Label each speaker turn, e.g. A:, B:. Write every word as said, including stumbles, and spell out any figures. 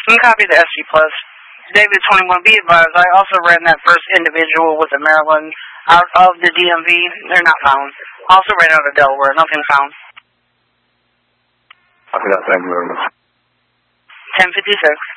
A: And copy the S G plus. David twenty-one, be advised, I also ran that first individual with the Maryland out of the D M V. They're not found. Also ran out of Delaware. Nothing found.
B: Copy that. Thank you very much.
A: ten fifty-six.